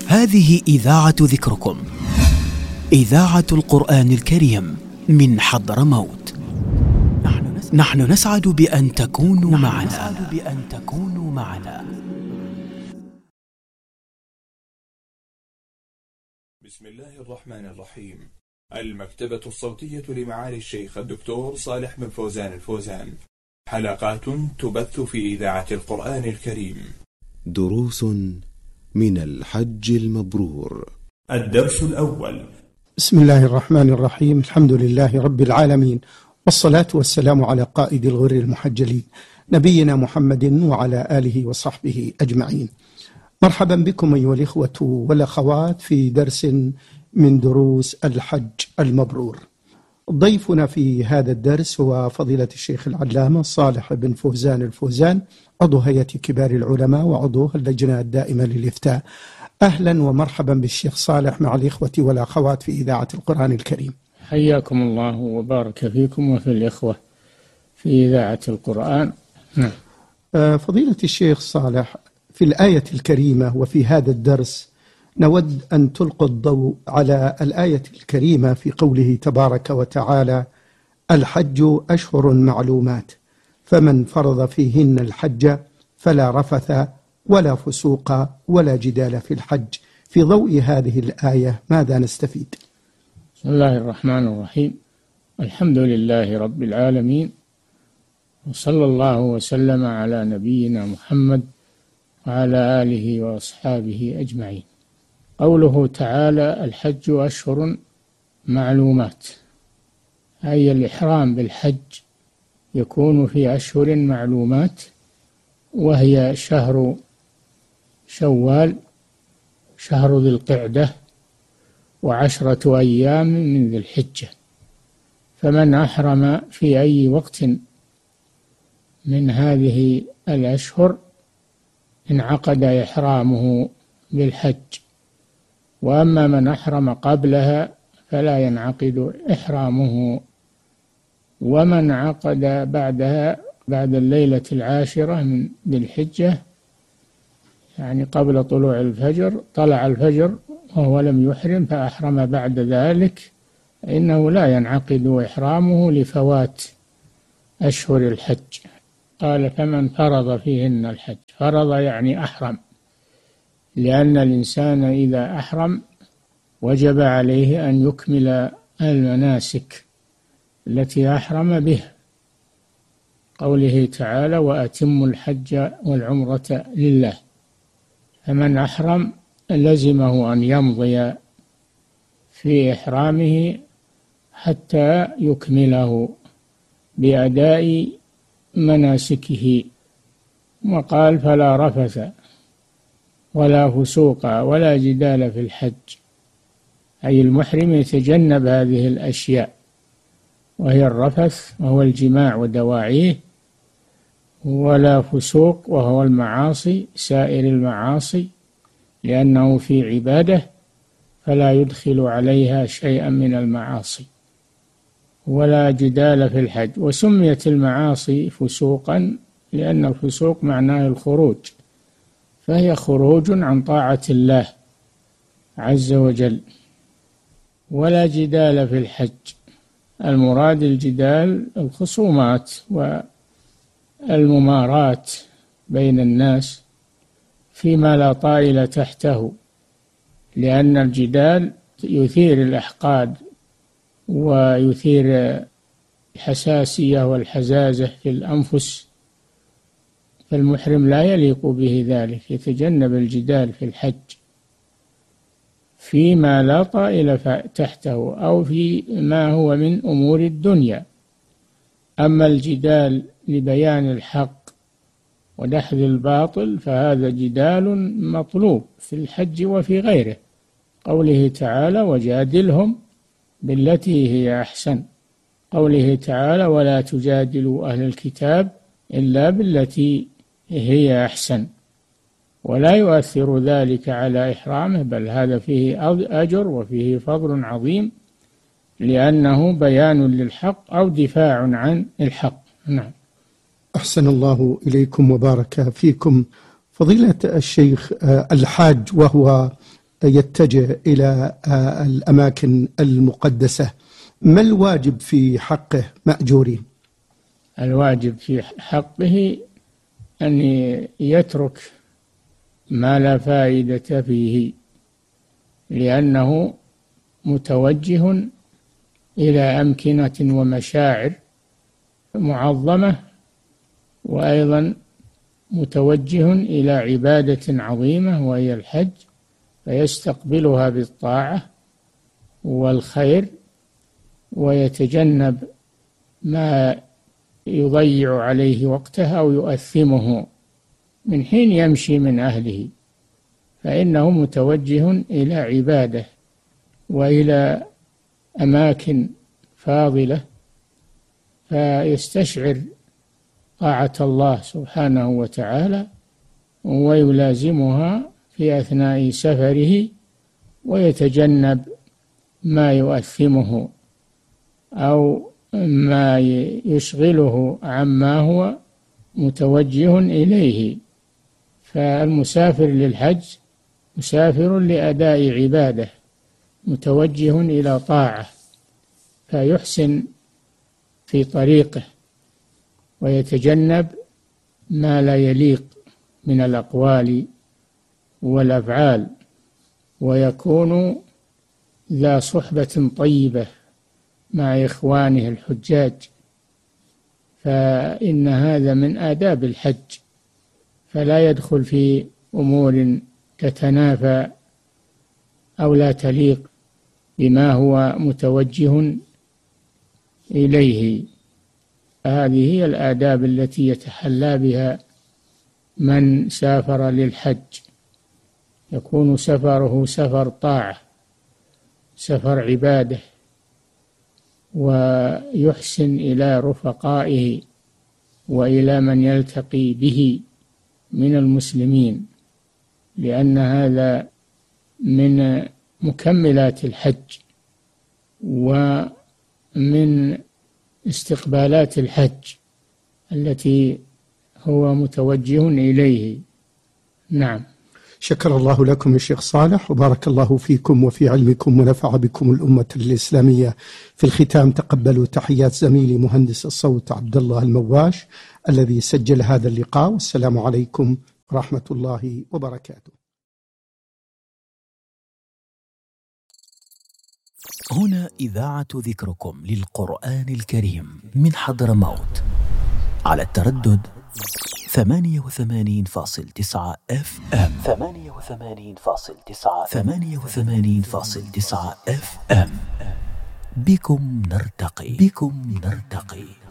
هذه إذاعة ذكركم، إذاعة القرآن الكريم من حضرموت. نحن نسعد بأن تكونوا معنا. بسم الله الرحمن الرحيم. المكتبة الصوتية لمعالي الشيخ الدكتور صالح بن فوزان الفوزان، حلقات تبث في إذاعة القرآن الكريم. دروس من الحج المبرور. الدرس الأول. بسم الله الرحمن الرحيم. الحمد لله رب العالمين، والصلاة والسلام على قائد الغر المحجلين نبينا محمد وعلى آله وصحبه أجمعين. مرحبا بكم أيها الإخوة والأخوات في درس من دروس الحج المبرور. ضيفنا في هذا الدرس هو فضيلة الشيخ العلامة صالح بن فوزان الفوزان، عضو هيئة كبار العلماء وعضو اللجنة الدائمة للإفتاء. أهلا ومرحبا بالشيخ صالح مع الإخوة والأخوات في إذاعة القرآن الكريم. حياكم الله وبارك فيكم وفي الإخوة في إذاعة القرآن. فضيلة الشيخ صالح، في الآية الكريمة وفي هذا الدرس نود أن تلقوا الضوء على الآية الكريمة في قوله تبارك وتعالى: الحج أشهر معلومات، فمن فرض فيهن الحج فلا رفث ولا فسوق ولا جدال في الحج. في ضوء هذه الآية ماذا نستفيد؟ بسم الله الرحمن الرحيم. الحمد لله رب العالمين، وصلى الله وسلم على نبينا محمد وعلى آله وأصحابه أجمعين. قوله تعالى: الحج أشهر معلومات، أي الإحرام بالحج يكون في أشهر معلومات، وهي شهر شوال، شهر ذي القعدة، و10 أيام من ذي الحجة. فمن أحرم في أي وقت من هذه الأشهر انعقد إحرامه بالحج، وأما من أحرم قبلها فلا ينعقد إحرامه، ومن عقد بعدها بعد الليلة 10 من ذي الحجة، يعني قبل طلوع الفجر، طلع الفجر وهو لم يحرم فأحرم بعد ذلك، إنه لا ينعقد إحرامه لفوات أشهر الحج. قال: فمن فرض فيهن الحج. فرض يعني أحرم، لأن الإنسان إذا أحرم وجب عليه أن يكمل المناسك التي أحرم به. قوله تعالى: وأتموا الحج والعمرة لله. فمن أحرم لزمه أن يمضي في إحرامه حتى يكمله بأداء مناسكه. وقال: فلا رفث ولا فسوق ولا جدال في الحج، أي المحرم يتجنب هذه الأشياء، وهي الرفث وهو الجماع ودواعيه، ولا فسوق وهو المعاصي، سائر المعاصي، لأنه في عبادة فلا يدخل عليها شيئا من المعاصي، ولا جدال في الحج. وسميت المعاصي فسوقا لأن الفسوق معناه الخروج، فهي خروج عن طاعة الله عز وجل. ولا جدال في الحج، المراد الجدال الخصومات والممارات بين الناس فيما لا طائل تحته، لأن الجدال يثير الأحقاد ويثير الحساسية والحزازة في الأنفس، فالمحرم لا يليق به ذلك، يتجنب الجدال في الحج فيما لا طائل تحته أو في ما هو من أمور الدنيا. أما الجدال لبيان الحق ودحض الباطل فهذا جدال مطلوب في الحج وفي غيره. قوله تعالى: وجادلهم بالتي هي أحسن. قوله تعالى: ولا تجادلوا أهل الكتاب إلا بالتي هي أحسن. ولا يؤثر ذلك على إحرامه، بل هذا فيه أجر وفيه فضل عظيم، لأنه بيان للحق أو دفاع عن الحق. نعم. أحسن الله إليكم وبارك فيكم. فضيلة الشيخ، الحاج وهو يتجه إلى الأماكن المقدسة، ما الواجب في حقه مأجورين؟ الواجب في حقه أن يترك ما لا فائدة فيه، لأنه متوجه إلى أمكنة ومشاعر معظمة، وأيضا متوجه إلى عبادة عظيمة وهي الحج، فيستقبلها بالطاعة والخير، ويتجنب ما يضيع عليه وقته أو يؤثمه من حين يمشي من أهله، فإنه متوجه إلى عبادة وإلى أماكن فاضلة، فيستشعر طاعة الله سبحانه وتعالى ويلازمها في أثناء سفره، ويتجنب ما يؤثمه أو ما يشغله عما هو متوجه إليه. فالمسافر للحج مسافر لأداء عبادة، متوجه إلى طاعة، فيحسن في طريقه ويتجنب ما لا يليق من الأقوال والأفعال، ويكون ذا صحبة طيبة مع إخوانه الحجاج، فإن هذا من آداب الحج، فلا يدخل في أمور تتنافى أو لا تليق بما هو متوجه إليه. هذه هي الآداب التي يتحلى بها من سافر للحج، يكون سفره سفر طاعة، سفر عبادة، ويحسن إلى رفقائه وإلى من يلتقي به من المسلمين، لأن هذا من مكملات الحج ومن استقبالات الحج التي هو متوجه إليه. نعم. شكر الله لكم يا شيخ صالح، وبارك الله فيكم وفي علمكم، ونفع بكم الأمة الإسلامية. في الختام تقبلوا تحيات زميلي مهندس الصوت عبد الله المواش الذي سجل هذا اللقاء، والسلام عليكم ورحمة الله وبركاته. هنا إذاعة ذكركم للقرآن الكريم من حضرموت على التردد 88.9 FM 88.9 FM. بكم نرتقي.